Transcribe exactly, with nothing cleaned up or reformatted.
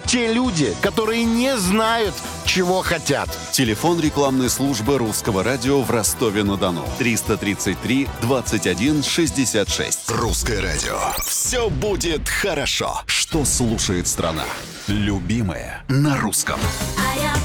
те люди, которые не знают, чего хотят. Телефон рекламной службы Русского радио в Ростове-на-Дону. триста тридцать три двадцать один шестьдесят шесть. Русское радио. Все будет хорошо. Что слушает страна? Любимое на русском. А я